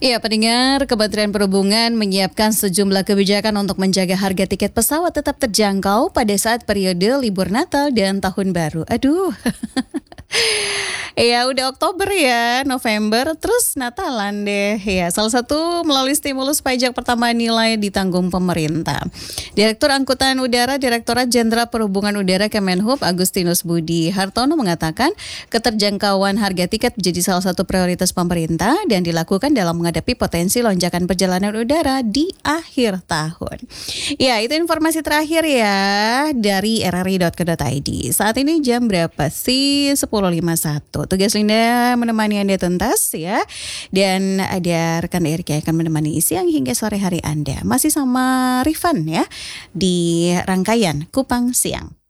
Ya, pendengar, Kementerian Perhubungan menyiapkan sejumlah kebijakan untuk menjaga harga tiket pesawat tetap terjangkau pada saat periode libur Natal dan Tahun Baru. Aduh. Ya udah Oktober ya, November, terus Natalan deh. Ya, salah satu melalui stimulus pajak pertambahan nilai ditanggung pemerintah. Direktur Angkutan Udara Direktorat Jenderal Perhubungan Udara Kemenhub Agustinus Budi Hartono mengatakan keterjangkauan harga tiket menjadi salah satu prioritas pemerintah dan dilakukan dalam menghadapi potensi lonjakan perjalanan udara di akhir tahun. Ya, itu informasi terakhir ya dari rri.co.id. Saat ini jam berapa sih? 10.51. Tugas Linda menemani Anda tuntas ya. Dan ada rekan Erik yang akan menemani siang hingga sore hari Anda. Masih sama Rifan ya di rangkaian Kupang Siang.